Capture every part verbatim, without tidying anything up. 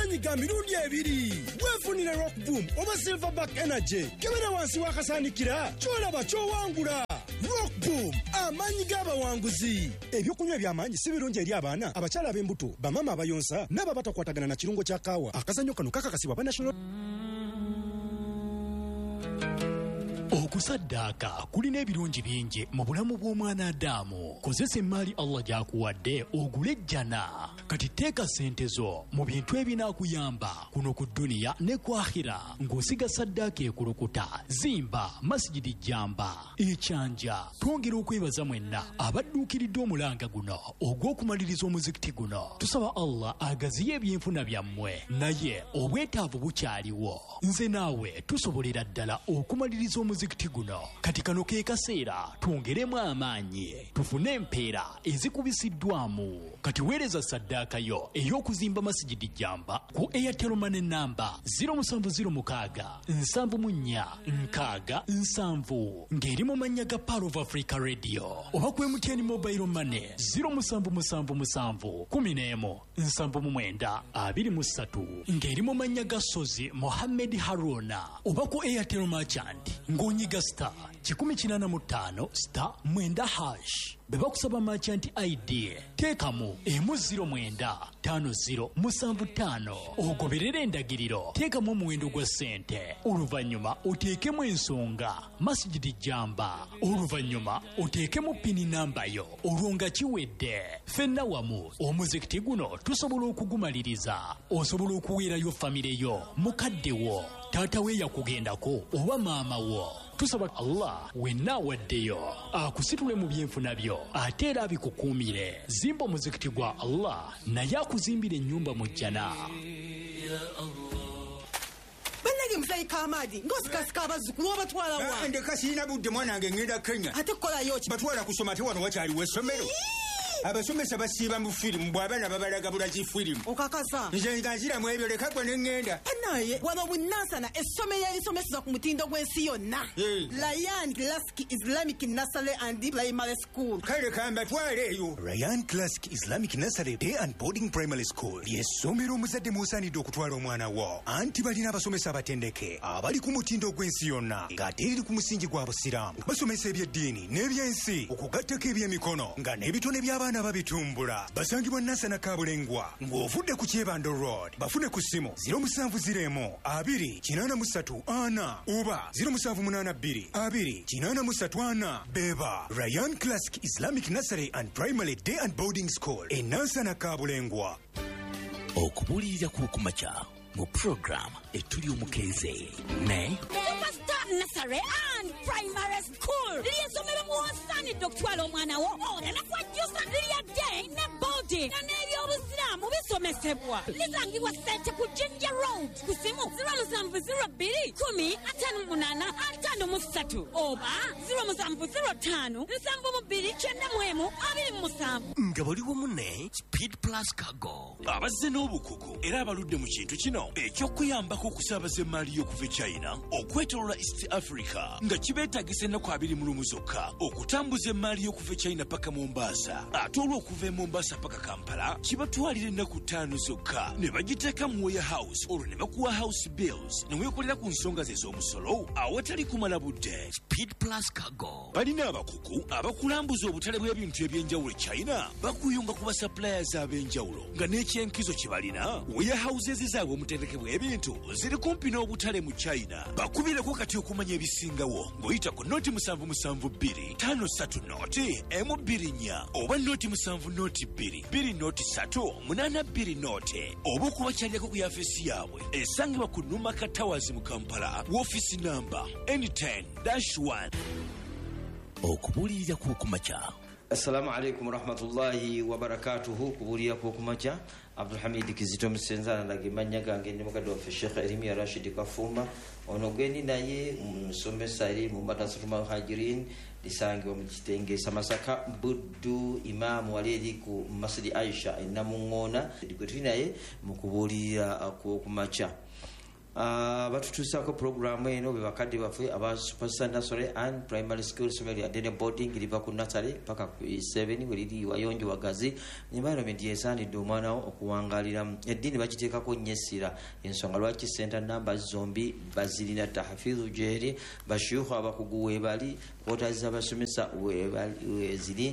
amaanyi ga mirundi ebiri. Weefunire Rock Boom oba Silverback Energy. Kebera wansi wakasaanikira kyolaba kyowangula. Rock Boom, amaanyi g'abawanguzi. Ebyokunywa eby'amaanyi si birungi eri abaana, abakyala ab'embuto, bamama abayonsa n'ababatakwatagana na kirungo kya kaawa. Akazannyo kano kakakasibwa ba National. Okusaddaaka kulina ebirungi bingi mu bulamu bw'omwana Adamu. Kozesa emmaali Allah gy'akuwadde ogule ejjana. Kati teeka ssente zo mu bintu ebinaakuyamba kuno ku dduniya ne ku akhira ng'osiga saddaaka ekulukuta. Zimba Masjidi Jamba ekyanja. Twongera okwebaza mwenna abadduukiridde omulanga guno ogw'okumaliriza omuzikiti guno. Tusaba Allah agaziye ebyenfuna byammwe, naye obwetaavu bukyaliwo. Nze naawe tusobolera ddala okumaliriza omuzikiti guno. Kati kano ke kaseera twongeremu amaanyi tufune empeera ezikubisiddwamu. Kati weereza saddaaka yo ey'okuzimba Masjidi Jamba ku Airtel Money namba zero seven zero six seven seven nine six seven ng'eri mu mannya ga Power of Africa Radio oba ku M T N Mobile Money zero seven seven seven seven one one seven nine two three ng'eri mu mannya ga Sozi Mohammed Haruna oba ku Airtel Merchant ng'onyiga star kikumi kinana mu ttaano star mwenda hash. Beba kusaba merchant I D teekamu emu ziro mwenda tano ziro musanvu ttaano ogoberera endagiriro. Teekamu omuwendo gwa ssente oluvannyuma oteekemu ensonga Masjidi Jamba. Oluvannyuma oteekemu pini namba yo olwo nga kiwedde. Ffenna wamu omuzikiti guno tusobola okugumaliriza. Osobola okuweerayo famire yo, mukadde wo, taata we yakugendako oba maama wo. Tusaba Allah wenna awaddeyo akusitule mu byenfuna byo ate era abikukuumire. Zimba omuzikiti gwa Allah naye akuzimbira ennyumba mu jjana. Bannage musayika amaadi ng'osikasika abazzukulu obatwala wa? Ndeka sirina budde mwana wange ngenda Kenya. Ate kukolayo ki? Batwala kusoma ate wano wakyaliwo essomero. Abasomesa basiiba mu firimu bw'abaana babalagabula ki firimu. Okakasa. Nze nga nziramu ebyo leka gwe ne ŋŋenda. Naye waba bunnansana essomero erisomeseza ku mutindo gw'ensi yonna. Ryan Classic Islamic Nursery and Primary School. Kale kambatwale eyo. Ryan Classic Islamic Nursery Day and Boarding Primary School ly'essomero omuzadde mw'osaanidde okutwala omwana wo. Anti balina abasomesa abatendeke abali ku mutindo gw'ensi yonna ng'ate eri ku musingi gwa busiraamu. Basomesa eby'eddiini n'ebyensi okugattako eby'emikono nga n'ebitone by'abaana babitumbula. Basangibwa Nansana Kabulengwa ng'ovudde ku Kyebando Road. Bafune ku ssimu ziro musanvu ziro emu abiri kinaana mu ssatu ana oba ziro musanvu munaana bbiri abiri kinaana mu ssatu ana. Beba Ryan Classic Islamic Nursery and Primary Day and Boarding School e Nansana Kabulengwa. Okubuulirira ku kumakya mu program etuli omukeeze ne Superstar Nursery and Primary School ly'essomero mw'osaanidde okutwala omwana wo oleme kwajjusa lya day ne boarding nga n'ebyobusiraamu bisomesebwa. Lisangibwa Ssente ku Jinja Road ku ssimu ziro musanvu ziro bbiri kumi ataano munaana ataano mu ssatu oba ziro musanvu ziro ttaano nsanvu mu bbiri kyenda mu emu abiri mu musanvu. nga baliwo munne Speed Plus Cargo abazze n'obukugu era abaludde mu kintu kino eky'okuyambako okusaabaza emmaali y'okuva e China okwetolola East Africa nga kibeetagisa ennaku abiri mu lumu zokka okutambuza emmaali y'okuva e China paka Mombasa ate olw'okuva e Mombasa paka Kampala kibatwalira ennaku ttaano zokka ne bagiteeka mu warehouse olwo ne bakuwa house bills ne weekolera ku nsonga ze z'omusolo awatali kumala budde. Speed Plus Cargo balina abakugu abakulambuza obutale bw'ebintu eby'enjawulo e China bakuyunga ku basuppliers ab'enjawulo nga n'ekyenkizo kye balina warehouses zaabwe omutendeke bw'ebintu ziri kumpi n'obutale mu China. Bakubireko kati okumanya ebisingawo ng'oyita ku noti musanvu musanvu bbiri ttaano ssatu noti emu bbiri nnya oba noti musanvu noti bbiri bbiri noti ssatu munaana bbiri noti oba okubakyalirako ku yafeesi yaabwe esangibwa ku Numaka Towers mu Kampala woofiisi namba N ten dash one. okubuulirira ku kumakya. Assalamu alaikum warahmatullahi wabarakatuhu. Kubulia kwa kumacha Abdul Hamid Kizito Msenzana nagimanya gange ndi mukadde wa Sheikh Elimia Rashid Kafuma onogeni naye musomesa eri mu madrasa Muhajirin lisangi wa mukitenge Samasaka Buddu Imam waledi ku Masjid Aisha enamungona digotinaye mukubulira kwa kumacha. batutuusako programu eno be bakadde baffe aba Superstar Nursery and Primary School somero ya Dene Boarding liva ku nursery paka ku seven weliri wayonjo wagazi environment yesaanidde omwana wo okuwangalira eddiini bakiteekako nnyesira ensonga lwaki center number zombi bazirina tahfizu jeri bashuyukhu abakugu weebali quarters abasomesa weeziri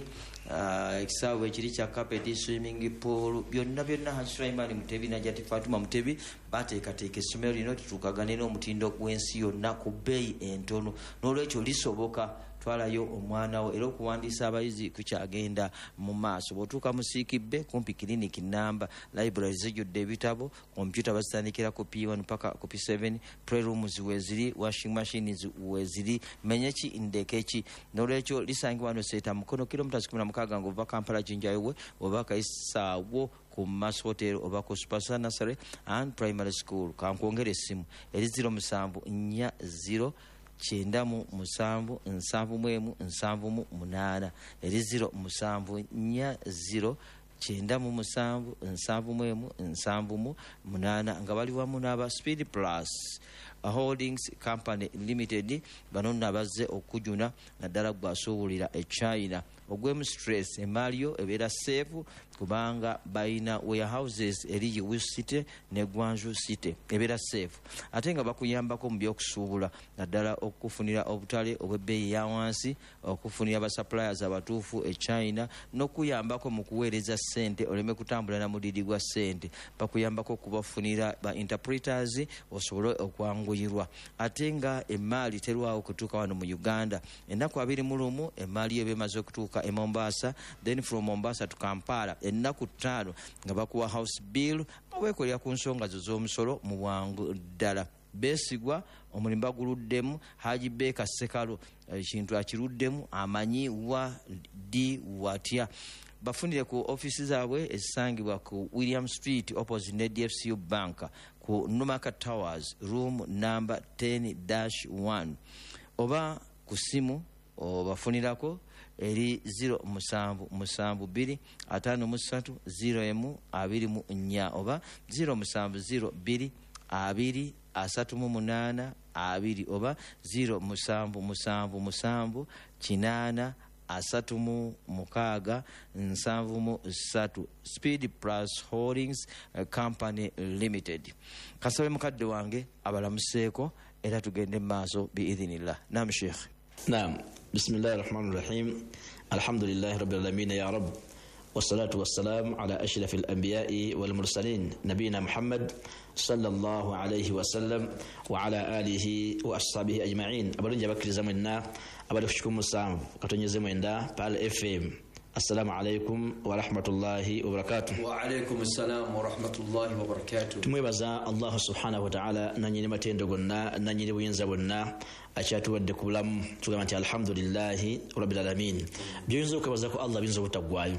ekisaawe ekiri kya carpet swimming pool byonna byonna Hansulaiman Mutebi Najati Fatuma Mutebi bateekateeka essomero lino tutuukagane n'omutindo gw'ensi yonna ku bbeeyi entono n'olwekyo lisoboka twalayo omwana wo era okuwandiisa abayizi kukyagenda mu maaso bw'otuuka mu Siikibbe kumpi clinic namba library zijjudde ebitabo kompyuta bazitandikira ku P one paka ku P seven playrooms weeziri washing machines weeziri menyeki ndekeki n'olwekyo lisangibwa wano Seeta Mukono kilomita kumi na mukaaga ng'ova Kampala Jinjawewe oba Kayisaawo ku Mass Hotel oba ku Superstar Nursery and Primary School. Kankwongera essimu eri zero musanvu nnya zero kyenda mu musanvu nsanvu mu emu nsanvu mu munaana eri zero musanvu nnya zero kyenda mu musanvu nsanvu mu emu nsanvu mu munaana nga bali wamu n'aba Speed Plus Holdings Company Limited bano nabazze okujuna naddala gwasuubulira e China ogwemu stress emalio ebeera safe kubanga bayina warehouses eri Yiwu City ne Gwanju City ebeera safe ate nga bakuyambako mu by'okusuubula naddala okufunira obutale obw'ebbeeyi ya wansi okufunira ba suppliers abatuufu e China n'okuyambako mu kuweereza ssente oleme kutambula na mudidi gwa ssente bakuyambako okubafunira ba interpreters osobole okwanguyirwa ate nga emaali terwawo kutuuka wano mu Uganda ennaku abiri mu lumu emaali eba emaze okutuuka e Mombasa then from Mombasa to Kampala ennaku ttaano nga bakuwa house bill weekolera ku nsonga zo z'omusolo mu bwangu ddala beesigwa omulimu baguluddemu Haji Beka Sekalo ekintu akiruddemu amanyi wa di watya bafunire ku offices zaabwe ezisangibwa ku William Street opposite ne D F C U Bank ku Numaka Towers room number ten dash one oba ku simu obafunirako eri zero musanvu musanvu bbiri ataano mu ssatu zero emu abiri mu nnya oba zero musanvu zero bbiri abiri asatu mu munaana abiri oba zero musanvu musanvu musanvu kinaana asatu mu mukaaga nsanvu mu ssatu Speed Plus Holdings Company Limited. Kasabe mukadde wange abalamuseeko era tugende mu maaso biidhinillah. Naam Sheikh. Naam. Bismillahir Rahmanir Rahim. Alhamdulillahi Rabbil Alamin ya Rabb. والصلاة والسلام على أشرف الأنبياء والمرسلين نبينا محمد صلى الله عليه وسلم وعلى آله وأصحابه أجمعين. أبرون جبك زمنا أبرون شكم السلام كتوني زمنا بال إف إم. السلام عليكم ورحمة الله وبركاته. وعليكم السلام ورحمة الله وبركاته. تموي بزا الله سبحانه وتعالى نني نمتين دقنا نني وينزبنا أشاتو ودكولام تقامت الحمد لله رب العالمين. بينزو كبزاكو الله بينزو تقوايو.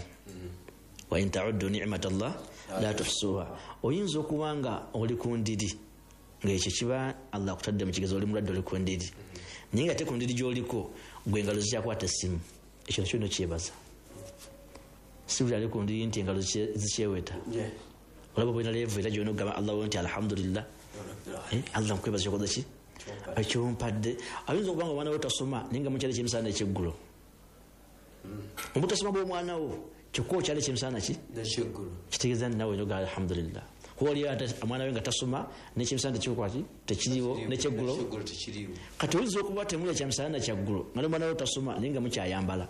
وإن تعدوا نعمة الله لا تحصوها. وينزو كوانغا أولي كونديدي. ng'ekyo kiba Allah akutadde mu kigezo oli mulwadde oli ku ndiri naye nga te ku ndiri gy'oliko gwe engalo zikyakwata essimu ekyo nakyo no kyebaza si buli ali ku ndiri nti engalo zikyeweta olaba bwena levu era gyona okugamba Allah nti alhamdulillah Allah nkwebaza kyokoza ki ekyompadde ayinza okuba nga omwana we tasoma naye nga mukyalo ekyemisana ekyeggulo obutasoma bw'omwana wo kyokka okyalo ekyemisana ki kitegeeza nti nawe noga alhamdulillah kuwali ate omwana we nga tasoma n'ekyemisana tekyokwati tekiriwo n'ekyeggulo kati oyinza okuba temuli ekyemisana kyaggulo nga n'omwana we tasoma naye nga mukyayambala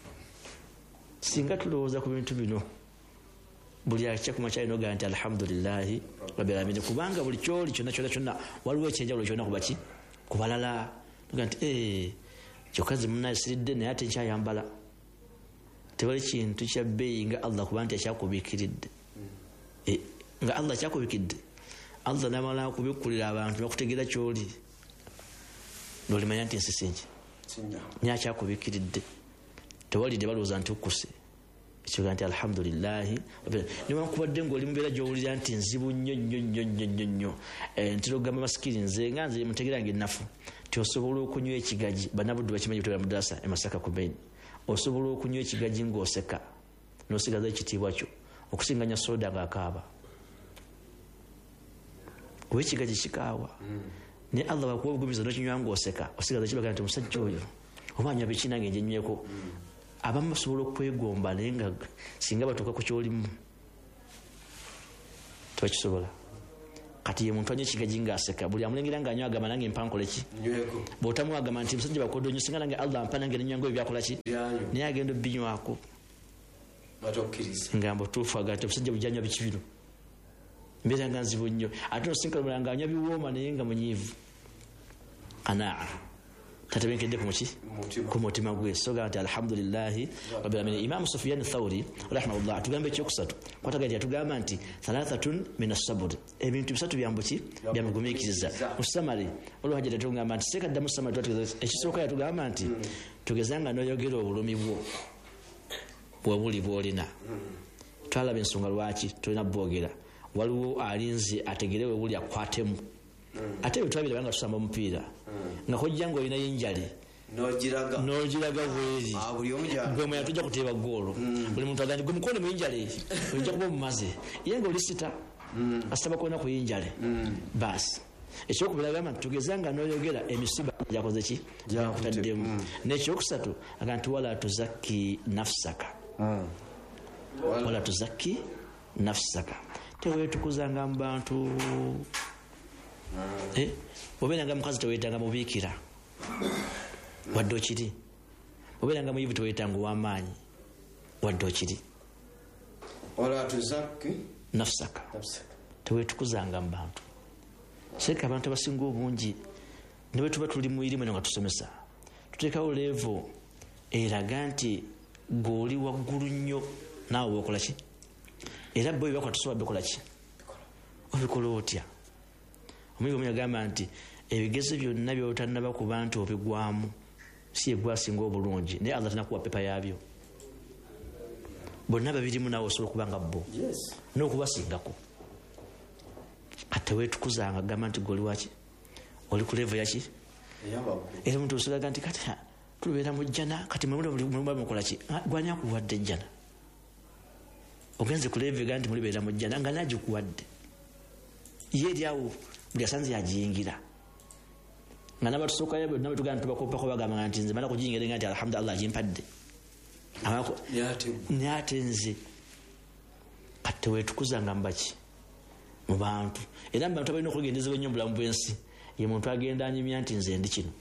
singa tulowooza ku bintu bino buli akya ku makya inoga nti alhamdulillahi rabbil alamin kubanga buli kyoli kyonna kyonna kyonna waliwo ekyenjawulo kyonna kubaki ku balala noga nti ee kyokka ze munnaye siridde naye ate nkyayambala tewali kintu kya bbeeyi nga Allah kuba nti akyakubiikiridde nga Allah kyakubikidde Allah namala kubikkulira abantu n'okutegeera kyoli n'olimanya nti nsisinki naye akyakubiikiridde tewalidde balowooza nti okkuse ekyoga nti alhamdulillahi newankubadde ng'oli mubeera gy'owulira nti nzibu nnyo nnyo nnyo nnyo nnyo nnyo ntera okugamba masikiri nze nga nze mutegeera ng'ennafu ti osobola okunywa ekigagi bannabuddu bakimanyi kutera mu ddasa e Masaka ku Main osobola okunywa ekigagi ng'oseka n'osigaza ekitiibwa kyo okusinganya soda ng'akaaba kuba ekigaji kikaawa ne Allah bakuwa obugumiza n'okinywa ng'oseka osigaza kibaga nti omusajja oyo omanya bikina ngenje nyweko abamu basobola okwegomba naye nga singa batuuka ku kyolimu tebakisobola kati ye muntu anywa ekigaji ng'aseka buli amulengera ng'anywa agamba nange mpankola ki bw'otamu agamba nti musajja bakodonyo singa nange Allah mpa nange nenywa ng'ebyo byakola ki naye agenda obbinywako nga mbutuufu aga nti omusajja bujanywa biki bino mbeera nga nzibu nnyo ate nosinka lumula nga anywa biwooma naye nga munyiivu anaa tatebenkedde kumuki ku mutima gwe soga nti alhamdulillahi rabbil alamin. Imam Sufyan Thawri rahimahullah atugamba ekyokusatu kwataga nti atugamba nti thalathatun min as-sabr ebintu bisatu byambuki byamugumiikiriza musamali olwo hajja tugamba nti sekadda musamali twatugeza ekisooka yatugamba nti tugezanga n'oyogera obulumi bwo bwebuli bwolina twalaba ensonga lwaki tulina bwogera waliwo alinze ategere webuli akwatemu ate bitwabira banga tusamba omupiira nga kojja nga olina yenjali nogiraga nogiraga bweri gwe moya tujja kuteeba goolo buli muntu agandi gwe mukono muyinjale ojja kuba omumaze ye nga oli sita asaba kuona kuyinjale basi ekyokubira agamba nti tugezanga n'oyogera emisiba gyakoze ki gyakutaddemu n'ekyokusatu aga nti wala tuzakki nafsaka wala tuzakki nafsaka teweetukuzanga mu bantu obeeranga mukazi teweetanga mubiikira wadde okiri obeeranga muyivu teweetanga ow'amaanyi wadde okiri wala tuzakki nafsaka teweetukuzanga mu bantu seka abantu abasinga obungi ne bwe tuba tuli mu irimu eno nga tusomesa tuteekawo levo eraga nti gweoli waggulu nnyo naawe bwokola ki era bo byebakola tusobola bikola ki obikola otya omuyivu omu yagamba nti ebigezo byonna byotanaba kuba nti obigwamu si yegwasinga obulungi naye Allah tanakuwa pepa yabyo bonna babirimu naawe osobola okuba nga bo n'okubasingako ateweetukuzanga agamba nti goli waki oli ku levo yaki era omuntu osobola nti kati tubeera mu jjana kati mukola ki gwani akuwadde ejjana ogenze ku levo ega nti mulibeera mu jjana nga nagikuwadde ye eri awo buli asanze yagiyingira nga nabatusookayo bonna betugamba tubakopako bagamba nti nze mala kugiyingira nga nti alhamdu Allah agimpadde naye ate nze kati teweetukuzanga mubaki mu bantu era mu bantu abalina okwegendezebwa ennyo obulamu bw'ensi ye muntu agenda anyumya nti nze ndi kino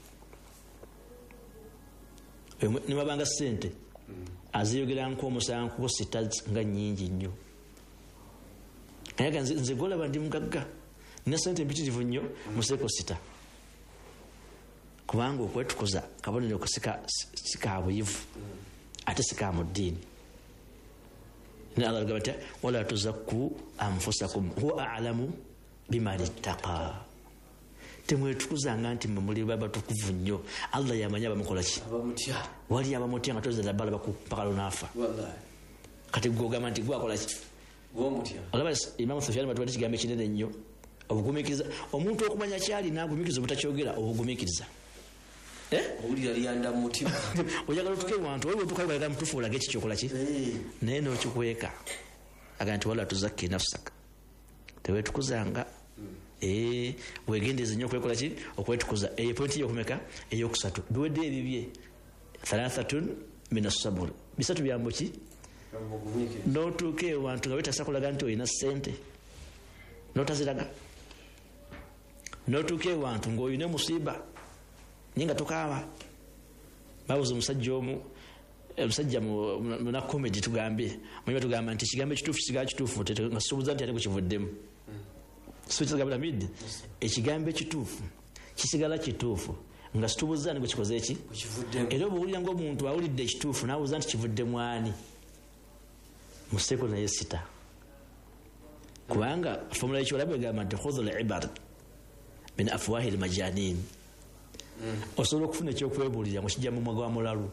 ne babanga ssente aziyogera nk'omusango sita nga nnyingi nnyo naye ga nze golaba ndi mugagga nina ssente mpitirivu nnyo museeko sita kubanga okwetukuza kabonero sika buyivu ate sika mu ddiini ne Allah agamba nti wala tuzakku anfusakum huwa a'lamu biman ittaqa temwetukuzanga nti muli babatukuvu nnyo Allah yamanya bamukola ki wali abamutya nga tozera bala bakupaka lunafa kati gwogamba nti gwakola ki olaba Imam Sufyan batwali kigambo kinene nnyo obugumikiriza omuntu okumanya kyali nagumikiriza obutakyogera obugumikiriza owulira lyanda mu mutima oyagala otuke wantu oyo tukaga mutufuula ge kikyokola ki naye n'okikweka aga nti wala tuzakki nafsaka teweetukuzanga eh wegendeze nnyo okwekola ki okwetukuza eyo pointi yokumeka eyokusatu biwedde ebibye thalathatun min as-sabr bisatu byambo ki n'otuuke wantu nga wetasa kulaga nti olina ssente n'otaziraga n'otuuke wantu ng'olina musiba nyinga tokaaba babuza omusajja omu omusajja muna comedy tugambe mwenye tugamba nti kigambo ekituufu kisigala kituufu nga suubuza nti ate kukivuddemu so kigambira midi ekigambo ekituufu kisigala kituufu nga situbuza ni kukikoze eki era obuwulira ng'omuntu awulidde ekituufu n'abuuza nti kivuddemu ani museeko naye sita kubanga fomula ekyolabu egamba nti khudhu al-ibar min afwahi al-majanin osobola okufuna ekyokwebuulira nga kijja mu mwa gwa mulalu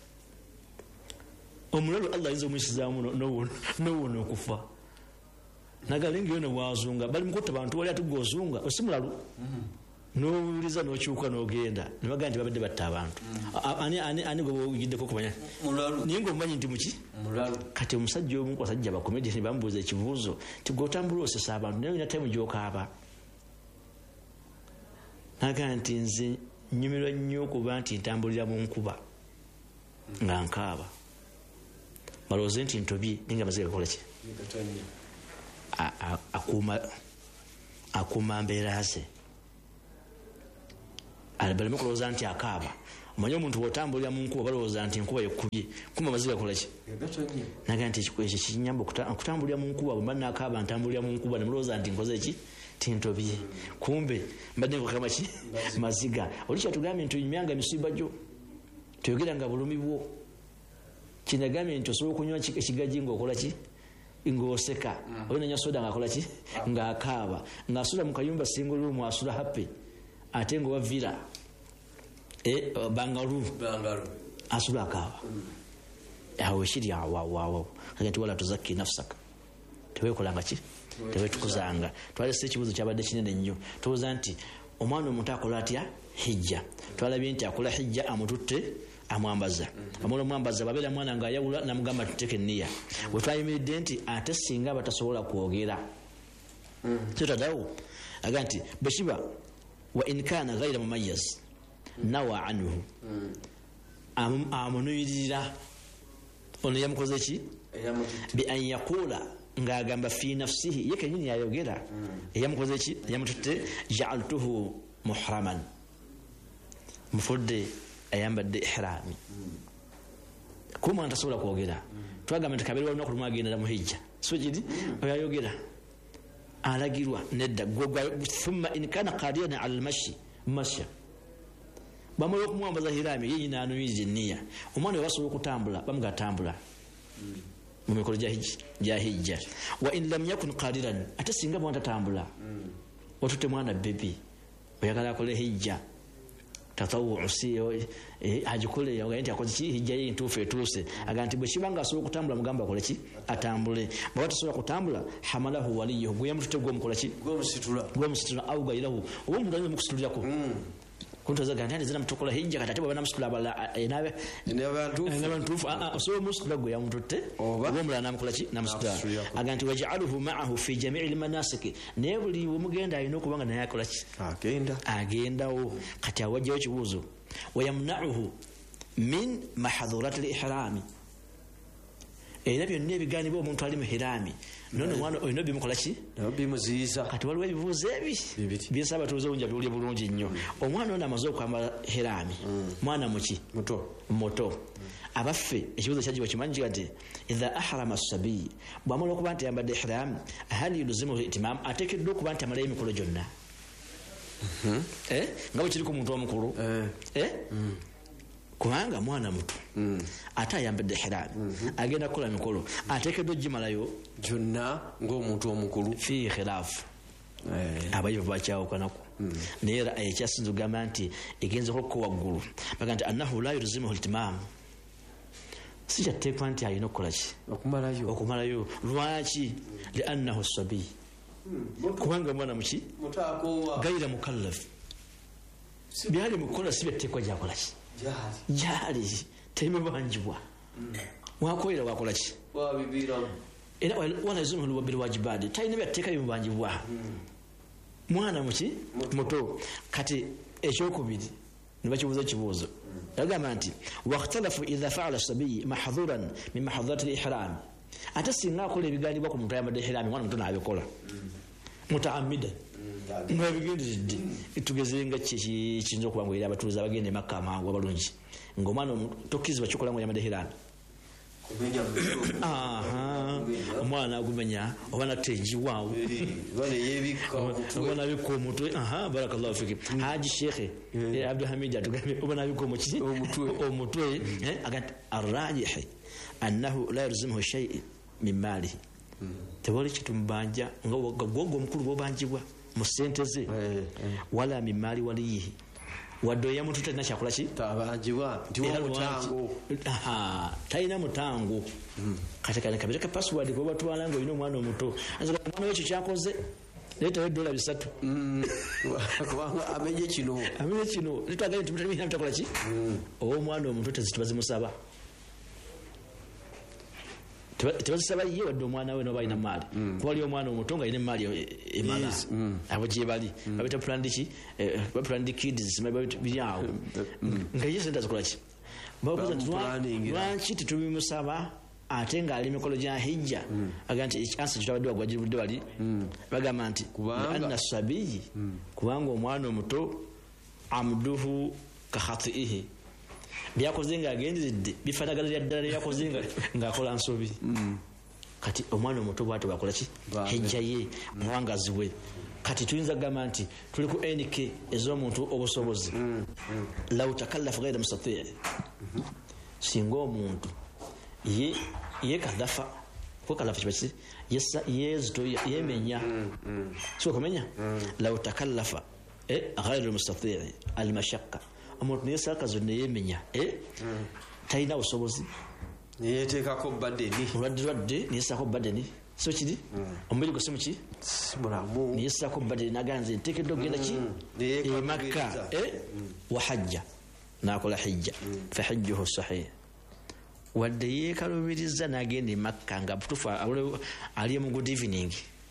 omulalu Allah ayinza omuyisizaamu n'owona okufa nagalengeyo ne bwazunga bali mukutta bantu wali atugga ozunga osi mulalu n'owuliza n'okyuka n'ogenda ne bagamba nti babadde batta abantu ani gwe bwogiddeko okumanya naye ng'omumanyi nti muki kati omusajja omu basajja bakomedi bamubuuza ekibuuzo ti gweotambula osesa abantu naye olina taimu gy'okaaba naga nti nze nyumirwa nnyo okuba nti ntambulira mu nkuba nga nkaaba balowooze nti ntobye ninga maziga gakola ki akuuma akuuma mbeera ze baleme kulowooza nti akaaba omanyi omuntu bwotambulira mu nkuba balowooza nti enkuba yekubye kumba maziga gakola ki naga nti ekyo kinyamba okutambulira mu nkuba bwe mba nakaaba ntambulira mu nkuba nemulowooza nti nkoze ki tintobye kumbe mbadde nkokama ki maziga oli kyatugambye nti oyimyanga misiba gyo toyogeranga bulumi bwo kinagambye nti osobola okunywa ekigaji ngaokola ki ng'oseka oyinanya soda ngaakola ki ng'akaaba ng'asula mu kayumba single room asula happy ate ng'owavira bangalu asula akaaba awo ekiri awawawo nti wala tuzakki nafsaka teweekolanga ki tewetukuzanga twalese ekibuzo kyabadde kinene nnyo tubuuza nti omwana omuntu akola atya hijja twalabye nti akola hijja amututte amwambaza amula omwambaza babeera mwana ngaayawula namugamba tuteeka enniya bwe twayimiridde nti ate singa batasobola kwogera kyotadawo aga nti bwe kiba wa in kaana ghaira mumayaz nawa anhu amunuyiririra ono yamukoze ki bi an yaquula ng'agamba fi nafsihi ye kenyini yayogera eyamukoze ki yamututte ja'altuhu muhraman mufudde ayambadde ihrami kuba mwana tasobola kwogera twagamba nti kabiri walina kuluma agendera mu hijja so kiri oyayogera alagirwa nedda thumma in kana qadiran ala almashi masha bamala okumwambaza hirami ye nyina anuyiriza enniya omwana we basobola okutambula bamugatambula mu mikolo gya hijja wa in lam yakun qadiran ate singa mwana tatambula watutte mwana bebi oyagala akole hijja tatawuu si agikole ogaye nti akoze ki hijja ye ntuufu etuuse aga nti bwe kiba nga asobola okutambula mugamba akole ki atambule bwaba tasobola kutambula hamalahu waliyuhu gwe yamututte gwomukola ki gwomusitula au gairahu oba omuntu alina mukusitulirako kuntozaga nti zina mutukola hijja kati ate bwe banamusitula abala enabe ntuufu osobola omusitula gwe yamututte oba omulala namukola ki namusitula aga nti wajaaluhu maahu fi jamii lmanasiki naye buli wemugenda alina okuba nga naye akola ki agendawo kati awajjawo ekibuuzo wayamnauhu min mahadhurat lihrami era byonna ebiganibwa omuntu ali muhirami nono omwana olina bimukola ki bimuziyiza kati waliwo ebibuuzo ebi byesaba tuuze obunja biwulye bulungi nnyo omwana ono amaze okwambala hirami mwana muki muto abaffe ekibuuzo kyajibwa kimanyi kati idha ahrama sabiyi bwamala okuba nti ayambadde ihram hal yulzimuhu itimamu ateekeddwa okuba nti amalayo emikolo gyonna nga bwe kiri ku muntu omukulu kubanga mwana muto ate ayambadde hirami agenda kukola mikolo ateekeddwa ogimalayo gyonna ng'omuntu omukulu fi khilaafu abayivu bakyawukanaku naye era ekyasinza okugamba nti egenza okko waggulu baga nti annahu la yulzimuhu litimamu si kyatteekwa nti alina okukola ki okumalayo lwaki liannahu sabiyi kubanga mwana muki gaira mukallafu byali mukukola si byatteekwa gyakola ki gyali tebimubanjibwa wakolera wakola ki era walazimuhu bilwajibati talina byatteeka bimubanjibwa mwana muki muto kati ekyokubiri nibakibuuza ekibuuzo yagamba nti wakhtalafu idha faala sabiyi mahdhuran min mahdhurati lihram ate singa akola ebiganibwa ku muntu ayambadde ihirami mwana muto naabikola mutaamidan nga bigenderedde tugeze nga kiyinza okuba nga era abatuuze abagenda emakka amangu abalungi ngaomwana tokkizibwa kikola nga oyambadde ihirami omwana nagumenya oba natenjiwaawo oba nabikka omutwe barakallahu fiki haji shekhe abdulhamid atugambye oba nabikka omuki omutwe agati arrajihi annahu la yalzimuhu shay'in min maalihi tewali kitumubanja nga gwogo omukulu bwobanjibwa mu ssente ze wala min maali waliyihi wadde oyamuntu talina kyakola ki talina mutango kati kane kabireka password kuba batwala nga olina omwana omuto omwana wekyo kyakoze leetawo edola bisatu kubanga amenye kino amenye kino litwagaye nti mutalina mutakola ki oba omwana omuto tezituba zimusaba tebazisaba ye wadde omwana we noba alina maali kuba ali omwana omuto nga alina emaali emala abo gye bali babita plandiki baplandi kids biri awo nga ye sente azikolaki lwaki tetubimusaba ate ng'ali mikolo gya hijja aga nti ekikansa kitabadde wagwagiribudde wali bagamba nti anna sabiyi kubanga omwana omuto amduhu kakhatiihi byakoze ng'agenderedde bifaanaganira ddala byakoze ng'akola nsobi kati omwana omuto bwate bwakola ki hijja ye muwangazi we kati tuyinza kugamba nti tuli ku N K ez'omuntu obusobozi law takallafa ghayra mustatii singa omuntu ye ye kadafa ko kalafa kibasi yesa yezito yemenya so komenya law takallafa eh ghayra mustatii al mashaqqa omuntu yesa kazo ne yemenya eh tayina busobozi yeteekako badeni wadde yesako badeni so kiri omubiri gwe simuki simulamu yesako badeni naganze ntekedde okugenda ki e Makka eh wa hajja nakola hijja fa hajjuhu sahih wadde yeekalubiriza n'agenda e Makka nga butufu ali mu good evening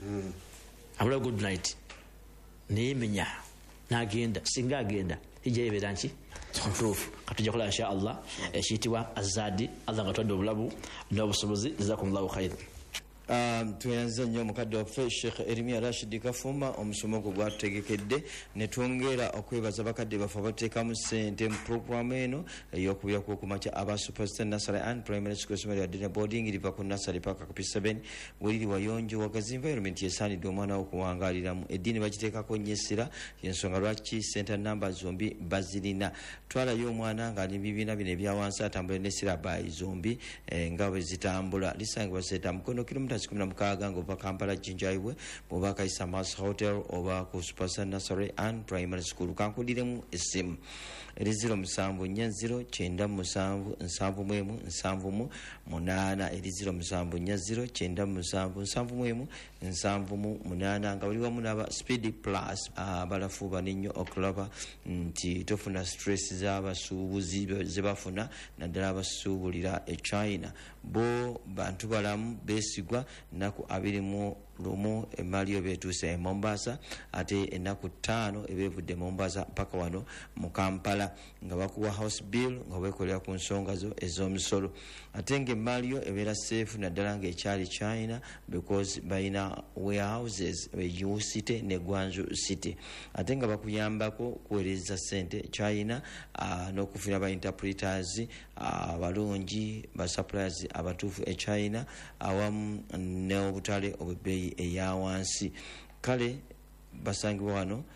abula good night neemenya n'agenda singa agenda hijja yebeera nki ntuufu katujja kola insha Allah ekiyitibwa azadi Allah nga twadde obulabu n'obusobozi jazakumullahu khair. Tuyanze nnyo mukadde waffe Sheikh Erimia Rashid Kafuma omusomo gwe gwatutegekedde ne twongera okwebaza bakadde baffe abateekamu ssente mu puroguramu eno ey'okubya kw'okumakya aba Superstar Nursery and Primary School Somero ya Dina Boarding liva ku nursery paka ku P seven weliri wayonjo wagazi environment yesaanidde omwana okuwangaaliramu eddiini bagiteekako nnyo essira y'ensonga lwaki center number zombi bazirina twalayo omwana ng'ali bibiina bino ebya wansi atambula n'essira bayi zombi nga bwe zitambula lisangibwa seeta mukono kilomita kumi na mukaaga ng'ova Kampala Jinjaiwe bw'oba kayisa Mars Hotel oba ku Superstar Nursery and Primary School kankudiremu essimu eri ziro musanvu nnya ziro kyenda musanvu nsanvu mu emu nsanvu mu munaana eri ziro musanvu nnya ziro kyenda musanvu nsanvu mu emu nsanvu mu munaana nga bali wamu n'aba Speed Plus abalafuuba n'ennyo okulaba nti tofuna stress z'abasuubuzi ze bafuna naddala abasuubulira e China bo bantu balamu beesigwa ennaku abiri mu lumu emaaliyo beetuuse e Mombasa ate ennaku ttaano ebeevudde Mombasa mpaka wano mu Kampala nga bakuwa house bill nga beekolera ku nsonga zo ez'omusolo ate ng'emaaliyo ebeera seefu naddala ng'ekyali China because balina warehouses Yiwu City ne Guangzhou City ate nga bakuyambako kuweereza ssente China uh, n'okufuna ba interpreters abalungi uh, ba suppliers abatuufu e China awamu n'obutale obw'ebbeeyi eya wansi kale basangibwa wano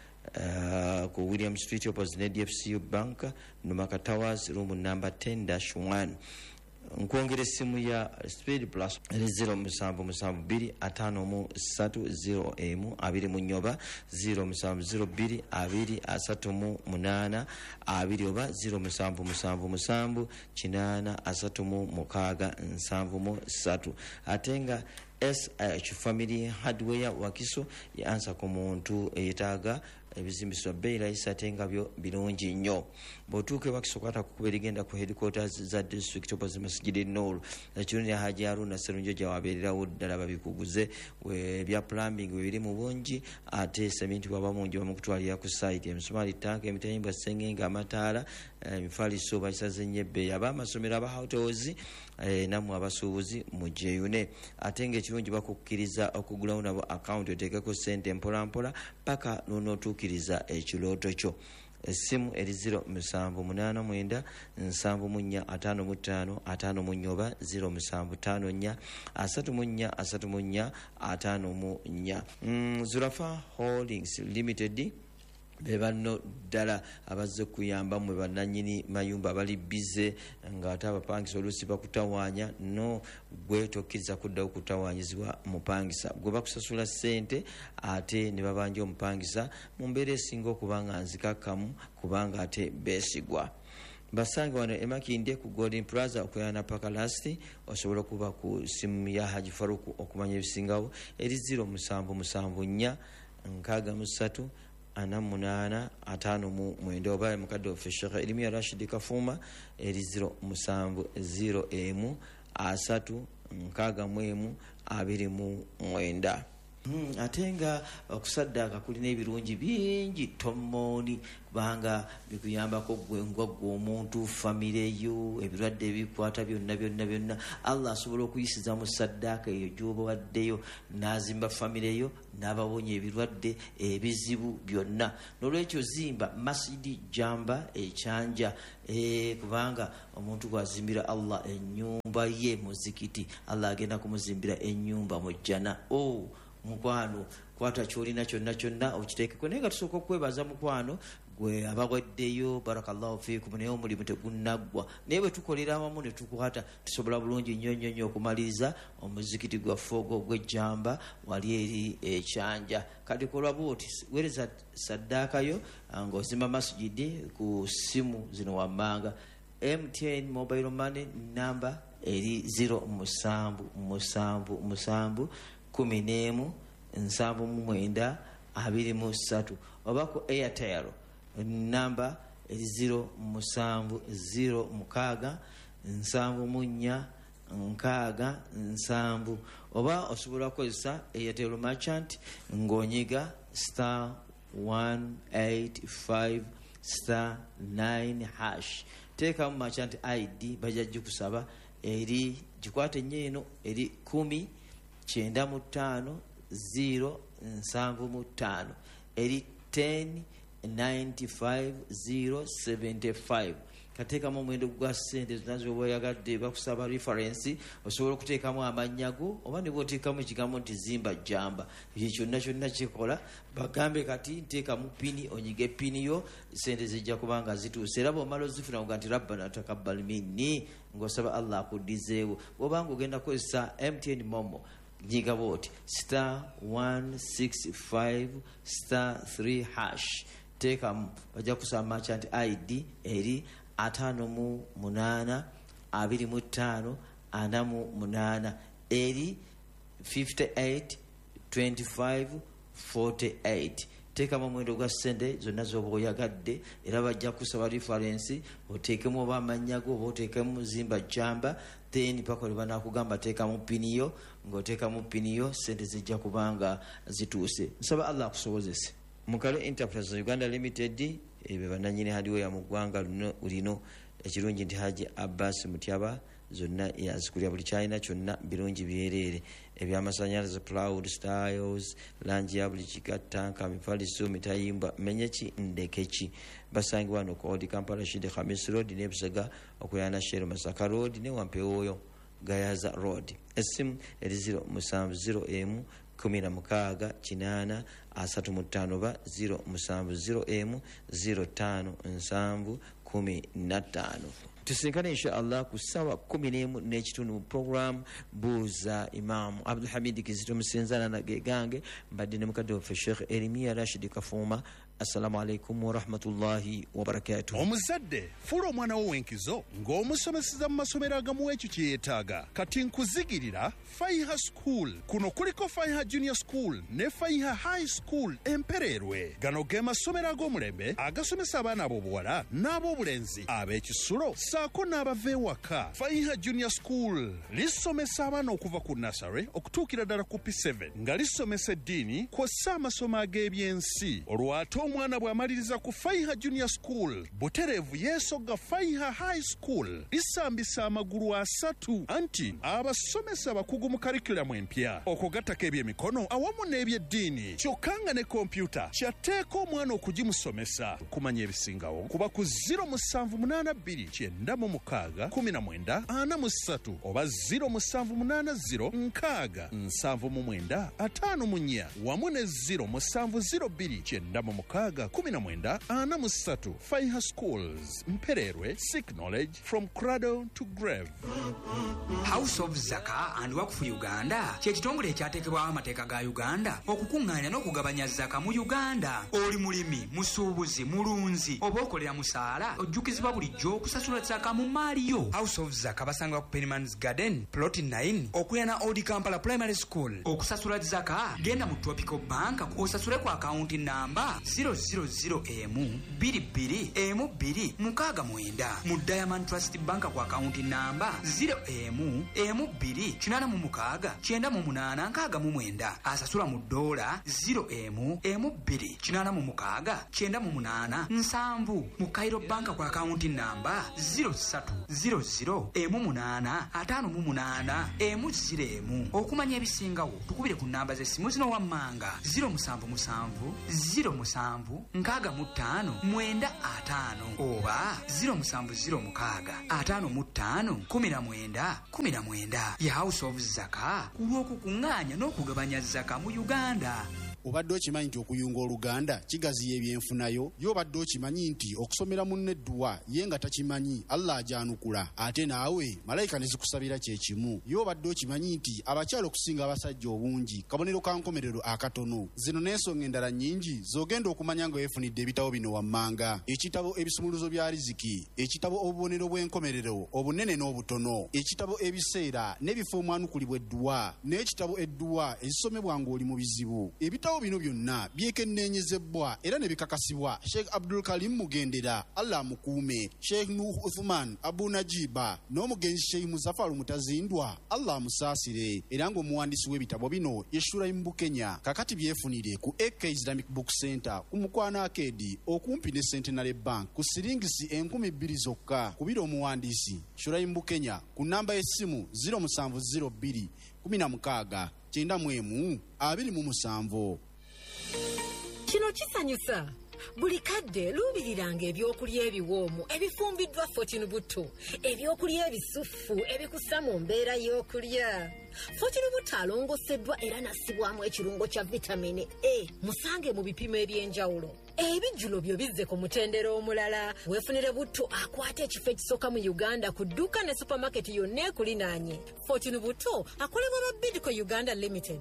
uh, ku William Street opposite N D F C Bank Numaka Towers room number ten dash one nkwongera essimu ya Speed Plus eri ziro musanvu musanvu bbiri ataano mu ssatu ziro emu abiri mu nnyoba ziro musanvu ziro bbiri abiri asatu mu munaana abiri oba ziro musanvu musanvu musanvu kinaana asatu mu mukaaga nsanvu mu ssatu ate nga S H Family Hardware Wakiso yansa ku muntu eyetaaga ebizimbiswa bbeeyi layisa ate nga byo birungi nnyo bw'otuuka Wakiso kwata kukuba erigenda ku headquarters za district opposite Masjidi Noor ekirungi Haji Haruna Sserunjo gye wabeererawo ddala babikuguze ebya plumbing biri mu bungi ate sementi bwaba mungi bamukutwalira ku site emisumaali tanka emitayimbwa sengenge amataala emifaliso bakisaze nnyo ebbeeyi ab'amasomero aba hotels nammwe abasuubuzi mujeyune ate ng'ekirungi bakukkiriza okugulawo nabo account oteekeko ssente mpolampola paka n'onootuukiriza ekirooto kyo essimu eri ziro musanvu munaana mwenda nsanvu mu nnya ataano mu ttaano ataano mu nnya oba ziro musanvu ttaano nnya asatu mu nnya asatu mu nnya ataano mu nnya Zulafa Holdings Limited be banno ddala abazze kuyamba mwe bannannyini mayumba abali bize nga ate abapangisa oluusi bakutawaanya no gwe tokkiriza kuddawo kutawaanyizibwa mupangisa gwe bakusasula ssente ate ne babanja omupangisa mu mbeera esinga okuba nga nzikakkamu kubanga ate beesigwa basange wano emakinde ku Golden Plaza okuyana paka lasti osobola okuba ku simu ya Haji Faruku okumanya ebisingawo eri ziro musanvu musanvu nnya nkaaga mu ssatu ana munaana ataano mu mwenda oba mukadde waffe Sheikh Erimia Rashid Kafuma eri ziro musanvu ziro emu asatu nkaaga mu emu abiri mu mwenda. Mm, ate nga okusaddaaka kulina ebirungi bingi tomooni kubanga bikuyambako gwengwa gwe omuntu famire yo ebirwadde ebikwata byonna byonna byonna Allah asobola okuyisiza mu saddaaka eyo gy'oba waddeyo n'azimba famire yo n'abawonya ebirwadde ebizibu byonna. N'olwekyo zimba masidi jamba ekyanja e, kubanga omuntu gwazimbira Allah ennyumba ye muzikiti Allah agenda kumuzimbira ennyumba mu jjana. oh mukwano kwata kyolina kyonna kyonna okiteekeko naye nga tusooka okwebaza mukwano gwe abaweddeyo barakallahu fiikum naye omulimu tegunnaggwa naye bwe tukolera awamu ne tukwata tusobola bulungi nnyo nnyo nnyo okumaliriza omuzikiti gwaffe ogwo gw'ejjamba wali eri ekyanja. kati kolwa bwoti weereza saddaakayo ng'ozimba masjidi ku simu zino wammanga. M T N mobile money namba eri zero musanvu musanvu musanvu kumi n'emu nsanvu mu mwenda abiri mu ssatu oba ku Airtel namba eri zero musanvu zero mukaaga nsanvu mu nnya nkaaga nsanvu oba osobola kukozesa Airtel merchant ng'onyiga star one eight five star nine hash teekamu merchant I D bajja gikusaba eri gikwate nnyo eno eri kumi kyenda mu ttaano zero nsanvu mu ttaano eri ten ninety five zero seventy five. kateekamu omuwendo gwa ssente zonna z'oba oyagadde bakusaba reference osobola okuteekamu amannya go oba ne bw'oteekamu ekigambo nti zimba jjamba ekyo kyonna kyonna kikola bagambe kati nteekamu pini onyige pini yo ssente zijja kubanga zituuse era bw'omala ozifuna nga nti rabbana takabbal minni ng'osaba Allah akuddizeewo. bw'obanga ogenda kukozesa M T N momo nyiga bwoti star one six five star three hash teekamu bajja kusaba merchant I D eri ataano mu munaana abiri mu ttaano ana mu munaana eri fifty-eight twenty-five forty-eight. teekamu omuwendo gwa ssente zonna z'oba oyagadde era bajja kusaba reference oteekemu oba amannya go oba oteekemu zimba jjamba then paka lwe banaakugamba teekamu pini yo ng'oteekamu pini yo ssente zijja kubanga zituuse. nsaba Allah akusobozese. Mukalo Enterprise Uganda Limited ebe bananyini hadiweya mu ggwanga lino ekirungi nti Haji Abbas Mutyaba zonna yazikulya buli kyalina kyonna birungi byereere ebyamasanyalaze Proud Styles langi ya buli kikatanka mifaliso mitayimbwa menyeki ndekeki basangibwa no Kodi Kampala Shide Khamis Road ne Busega okuyana Shero Masaka Road ne Wampeoyo Gayaza Road. Esimu eri zero musanvu zero emu kumi na mukaaga kinaana asatu mu ttaano ba zero musanvu zero emu zero ttaano nsanvu kumi na ttaano. tusinkane insha Allah ku ssaawa kumi n'emu n'ekitundu mu program buuza Imam Abdul Hamid Kizito Musenzana nage gange mbadde ne mukadde waffe Sheikh Erimiya Rashid Kafuma. Assalamu alaikum wa rahmatullahi wa barakatuh. Omuzadde fula omwana wo wenkizo ng'omusomeseza mu masomero agamu ekyo kye yeetaaga kati nkuzigirira Faiha School. Kuno kuliko Faiha Junior School ne Faiha High School Empererwe. Gano ge masomero ag'omulembe agasomesa abaana ab'obuwala n'ab'obulenzi ab'ekisulo saako n'abava ewaka. Faiha Junior School lisomesa abaana okuva ku nursery okutuukira ddala ku P seven nga lisomesa eddiini kw'ossa amasomo ag'ebyensi. Olwato omwana bw'amaliriza ku Faiha Junior School butereevu yeesogga Faiha High School lisambisa amagulu asatu anti abasomesa bakugu mu curriculum empya okugattako ebyemikono awamu n'ebyeddiini kyokka nga ne kompyuta kyateeka omwana okugimusomesa kumanya ebisingawo kuba ku zero musanvu munaana bbiri kyenda mu mukaaga kumi na mwenda ana mu ssatu oba zero musanvu munaana zero nkaaga nsanvu mu mwenda ataano mu nnya wamu ne zero musanvu zero bbiri kyenda mu mukaaga kumi na mwenda ana mu ssatu. Faiha Schools Mpererwe, seek knowledge from cradle to grave. House of Zaka and Waqf Uganda kye kitongole ekyateekebwawo amateeka ga Uganda okukuŋŋaanya n'okugabanya zaka mu Uganda. Oli mulimi, musuubuzi, mulunzi oba okolera musaala ojjukizibwa bulijjo okusasula zaka zaka mu maaliyo. House of Zaka basanga ku Penmans Garden plot nine okuyana Old Kampala Primary School. Okusasula zaka genda mu Tropical Bank osasule ku account namba zero zero zero emu bbiri bbiri emu bbiri mukaaga mwenda. Mu Diamond Trust Bank ku account namba zero emu emu bbiri kinaana mu mukaaga kyenda mu munaana nkaaga mu mwenda. Asasula mu dola zero emu emu bbiri kinaana mu mukaaga kyenda mu munaana nsanvu. Mu Cairo Bank ku account namba zero three zero zero emu munaana ataano mu munaana emu zero emu. Okumanya ebisingawo tukubire ku namba z'essimu zino wammanga zero musanvu musanvu zero musanvu nkaaga mu ttaano mwenda ataano oba zero musanvu zero mukaaga ataano mu ttaano kumi na mwenda kumi na mwenda. Ye House of Zaka kulw'okukuŋŋaanya n'okugabanya zaka mu Uganda. Obadde okimanyi nti okuyunga oluganda kigaziya ebyenfunayo? Yo obadde okimanyi nti okusomera munne edduwa ye nga takimanyi Allah ajanukula ate naawe malayika ne zikusabira kye kimu? Yo obadde okimanyi nti abakyala okusinga abasajja obungi kabonero ka nkomerero akatono? Zino n'ensonga endala nnyingi z'ogenda okumanya nga weefunidde ebitabo bino wammanga: ekitabo ebisumuluzo bya riziki, ekitabo obubonero bw'enkomerero obunene n'obutono, ekitabo ebiseera n'ebifo omwanukulibwa edduwa, n'ekitabo edduwa ezisomebwa ng'oli mu bizibu. Ebitabo bino byonna byekenneenyezebwa era ne bikakasibwa Sheikh Abdul Karim Mugendera, Allah mukuume, Sheikh Nuh Uthman Abu Najiba n'omugenzi Sheikh Muzaffar Mutazindwa, Allah musaasire. Era ng'omuwandiisi w'ebitabo bino ye Shuraim Bukenya. Kakati byefunire ku A K Islamic Book Center ku Mukwana Arcade okumpi ne Centenary Bank ku siringisi enkumi bbiri zokka. Kubira omuwandiisi Shuraim Bukenya ku namba y'essimu zero musanvu zero bbiri kumi na mukaaga kyenda mu emu abiri mu musanvu. Kino kisanyusa. Buli kadde luubiriranga ebyokulya ebiwoomu ebifumbiddwa Fortune Buto, ebyokulya ebisufu ebikussa mu mbeera y'okulya. Fortune Buto alongoseddwa era nassibwamu ekirungo kya vitamini A. Musange mu bipimo eby'enjawulo. Ebijjulo byo bizze ku mutendera omulala. Weefunire Buto akwata ekifo ekisooka mu Uganda ku dduuka ne supermarket yonna ekulinaanye. Fortune Buto akolebwa ba Bidco Uganda Limited.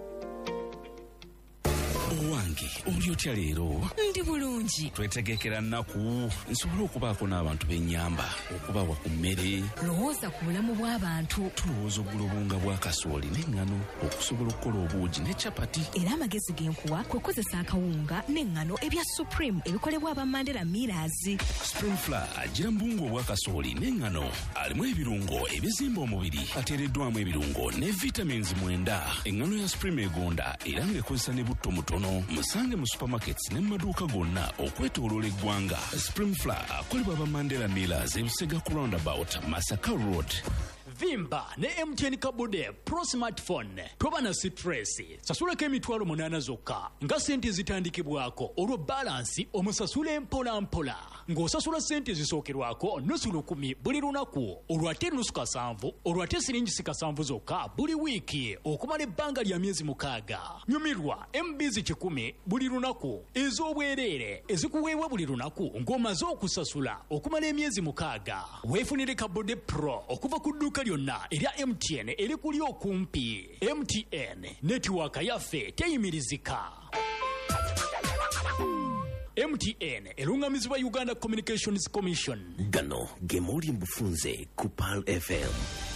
Owange oli otya leero? Ndi bulungi. Twetegekera nnaku nsobole okubaako n'abantu b'ennyamba okubawa ku mmere. Lowooza ku bulamu bw'abantu. Tulowooza oggula obunga bwa kasooli n'eŋŋano okusobola okukola obuugi ne capati. Era amagezi g'enkuwa kwe kozesa akawunga n'eŋŋano ebya Supreme ebikolebwa aba Mandela Millers. Supreme Flour agira mu buwunga obwa kasooli n'eŋŋano alimu ebirungo ebizimba omubiri, ateereddwamu ebirungo ne vitamins mwenda. Eŋŋano ya Supreme egonda era ng'ekozesa ne butto mutono. Musange mu supermarkets ne maduuka gonna okwetooloola eggwanga. Supreme Flour akolebwa aba Mandela Millers e Busega ku roundabout Masaka Road. Vimba ne M T N Kabude Pro Smartphone. Toba na stress. Sasulako emitwalo munaana zokka nga sente zitandikibwako olwo balansi omusasule mpola mpola. Ng'osasula sente zisookerwako nusu lukumi buli lunaku, olwo ate nusu kasanvu, olwo ate siringi kasanvu zokka buli wiiki okumala ebbanga lya myezi mukaaga. Nyumirwa M B kikumi buli lunaku ez'obwereere ezikuweebwa buli lunaku ng'omaze okusasula okumala emyezi mukaaga. Weefunire Kabude Pro okuva ku dduuka lyonna erya M T N eri kuli okumpi. M T N netiwaaka yaffe teyimirizika. M T N erungamizibwa Uganda Communications Commission. Gano ge muli mbufunze ku P A L F M.